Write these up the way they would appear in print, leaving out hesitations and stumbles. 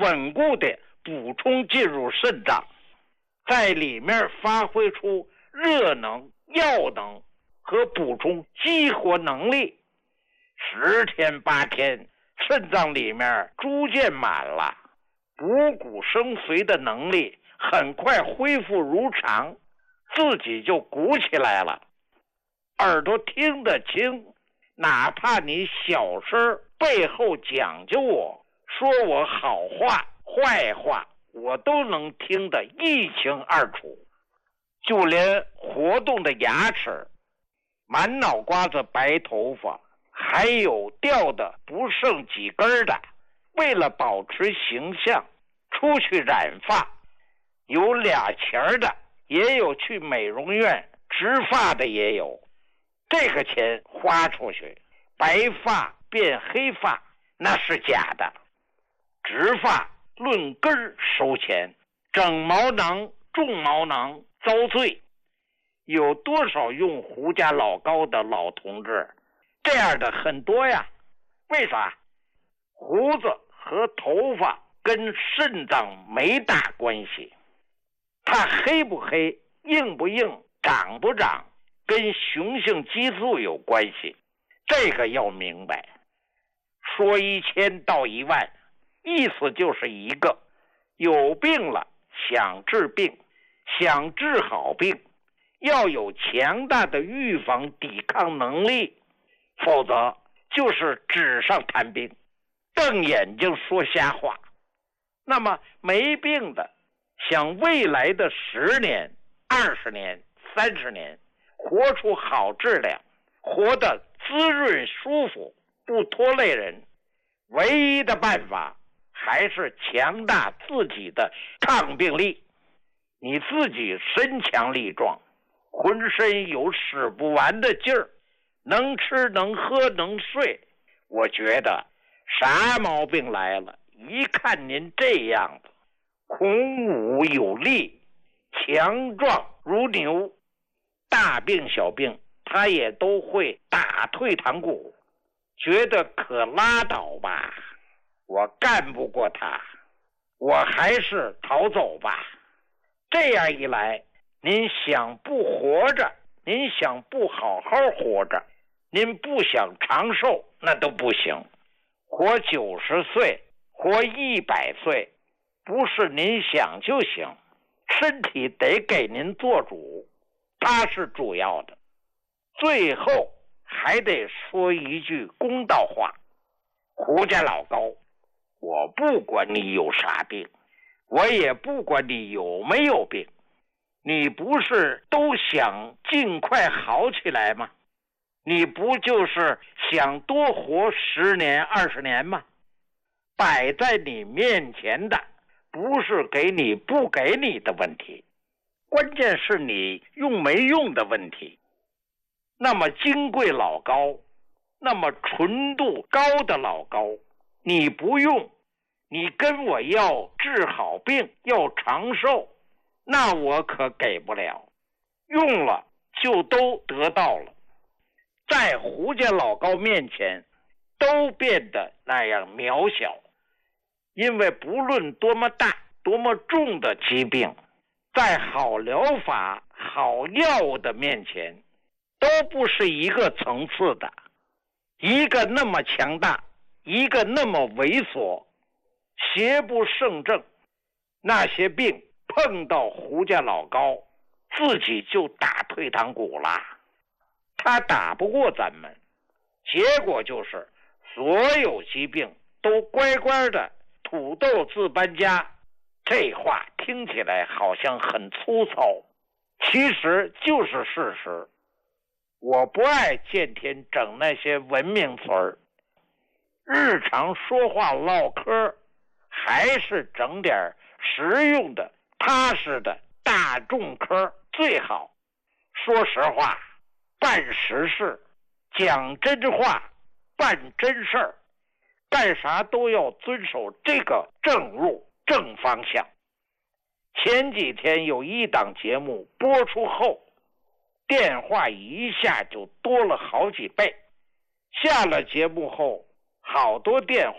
稳固的补充进入肾脏，在里面发挥出热能、药能和补充激活能力。10天8天，肾脏里面逐渐满了，补骨生髓的能力很快恢复如常，自己就鼓起来了。耳朵听得清，哪怕你小声背后讲究我，说我好话坏话，我都能听得一清二楚。就连活动的牙齿，满脑瓜子白头发，还有掉的不剩几根的，为了保持形象出去染发，有2钱的，也有去美容院植发的也有。这个钱花出去，白发变黑发那是假的。植发论根收钱，整毛囊种毛囊遭罪。有多少用胡家老高的老同志？这样的很多呀。为啥？胡子和头发跟肾脏没大关系，它黑不黑、硬不硬、长不长，跟雄性激素有关系。这个要明白。说1000道10000，意思就是一个：有病了想治病，想治好病，要有强大的预防抵抗能力，否则就是纸上谈兵，瞪眼睛说瞎话。那么没病的，想未来的10年、20年、30年活出好质量，活得滋润舒服，不拖累人，唯一的办法还是强大自己的抗病力。你自己身强力壮，浑身有使不完的劲儿，能吃能喝能睡，我觉得啥毛病来了，一看您这样子，孔武有力，强壮如牛，大病小病他也都会打退堂鼓，觉得可拉倒吧，我干不过他，我还是逃走吧。这样一来，您想不活着，您想不好好活着，您不想长寿，那都不行。活90岁，活100岁，不是您想就行，身体得给您做主，它是主要的。最后还得说一句公道话，胡家老高，我不管你有啥病，我也不管你有没有病，你不是都想尽快好起来吗？你不就是想多活10年20年吗？摆在你面前的不是给你不给你的问题，关键是你用没用的问题。那么金贵老高，那么纯度高的老高，你不用，你跟我要治好病，要长寿，那我可给不了。用了就都得到了，在胡家老高面前都变得那样渺小。因为不论多么大多么重的疾病，在好疗法好药物的面前都不是一个层次的，一个那么强大，一个那么猥琐，邪不胜正。那些病碰到胡家老高，自己就打退堂鼓了，他打不过咱们，结果就是所有疾病都乖乖的土豆自搬家。这话听起来好像很粗糙，其实就是事实。我不爱见天整那些文明词儿，日常说话唠嗑还是整点实用的踏实的大众嗑最好。说实话，办实事，讲真话，办真事儿，干啥都要遵守这个正路正方向。前几天有一档节目播出后，电话一下就多了好几倍。下了节目后，好多电话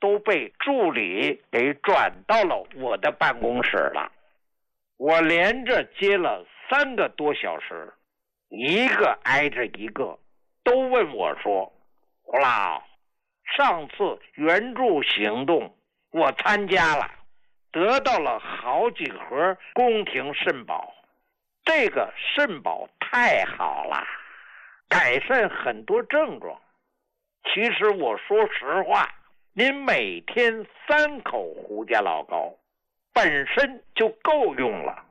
都被助理给转到了我的办公室了。我连着接了3个多小时，一个挨着一个，都问我说：“胡老，上次援助行动我参加了，得到了好几盒宫廷肾宝，这个肾宝太好了，改善很多症状。其实我说实话，您每天3口胡家老膏本身就够用了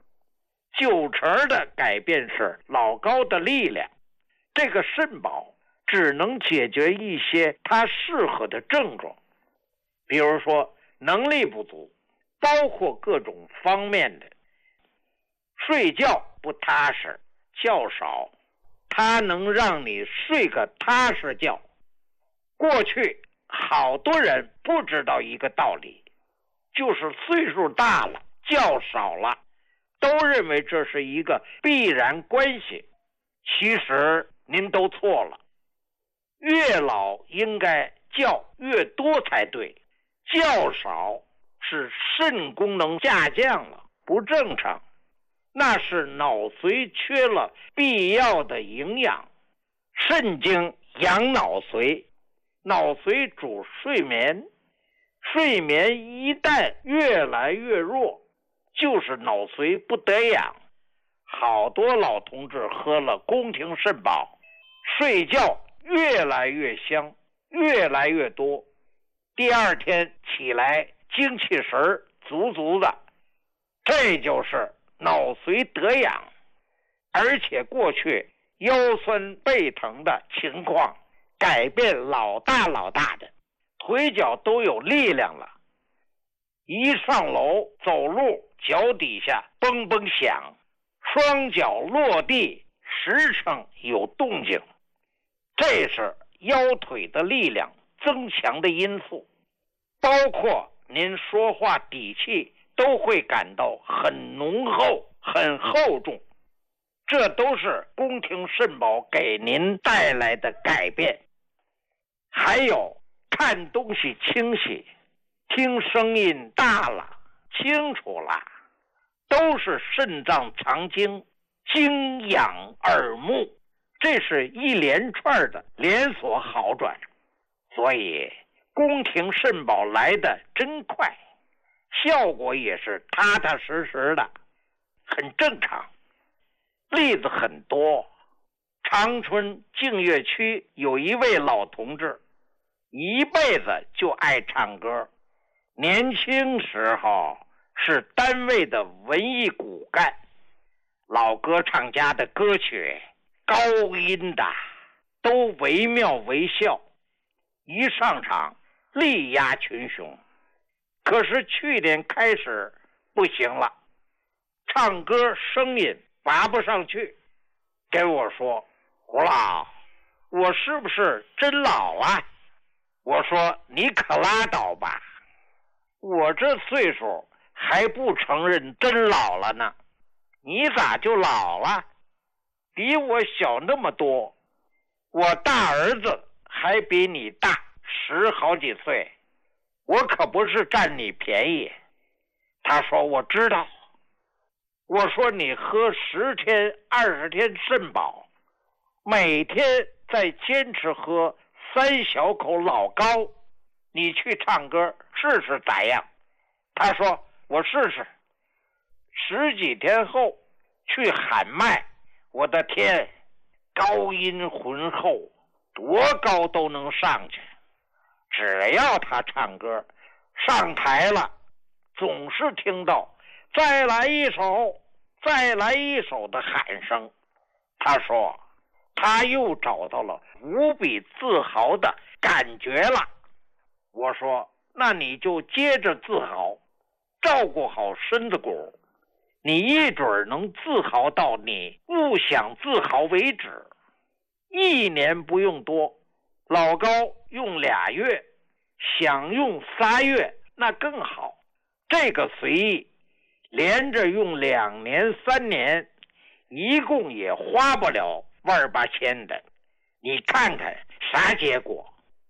，90%的改变是老膏的力量，这个肾宝只能解决一些它适合的症状，比如说能力不足，包括各种方面的，睡觉不踏实，觉少，它能让你睡个踏实觉。过去好多人不知道一个道理，就是岁数大了，觉少了，都认为这是一个必然关系。其实您都错了，越老应该觉越多才对，觉少是肾功能下降了，不正常，那是脑髓缺了必要的营养。肾经养脑髓，脑髓主睡眠，睡眠一旦越来越弱，就是脑髓不得养。好多老同志喝了宫廷肾宝，睡觉越来越香，越来越多，第二天起来精气神足足的，这就是脑髓得养。而且过去腰酸背疼的情况改变老大的，腿脚都有力量了，一上楼走路脚底下嘣嘣响，双脚落地时称有动静，这是腰腿的力量增强的因素。包括您说话底气都会感到很浓厚很厚重，这都是宫廷肾宝给您带来的改变。还有看东西清晰，听声音大了，清楚了，都是肾脏藏精，精养耳目，这是一连串的连锁好转。所以宫廷肾宝来的真快，效果也是踏踏实实的，很正常。例子很多，长春净月区有一位老同志，一辈子就爱唱歌，年轻时候是单位的文艺骨干，老歌唱家的歌曲高音的都惟妙惟肖，一上场力压群雄。可是去年开始不行了，唱歌声音拔不上去，跟我说：“胡老，我是不是真老啊？”我说：“你可拉倒吧，我这岁数还不承认真老了呢，你咋就老了？比我小那么多，我大儿子还比你大10好几岁，我可不是占你便宜。”他说：“我知道。”我说：“你喝10天20天肾宝，每天再坚持喝3小口老膏，你去唱歌试试咋样？”他说：“我试试。”10几天后去喊麦，我的天，高音浑厚，多高都能上去。只要他唱歌上台了，总是听到再来一首再来一首的喊声。他说他又找到了无比自豪的感觉了。我说：“那你就接着自豪，照顾好身子骨，你一准能自豪到你不想自豪为止。1年不用多，老高用2月，想用3月那更好。这个随意，连着用2年3年，一共也花不了万8千的，你看看啥结果？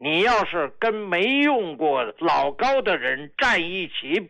你要是跟没用过老高的人站一起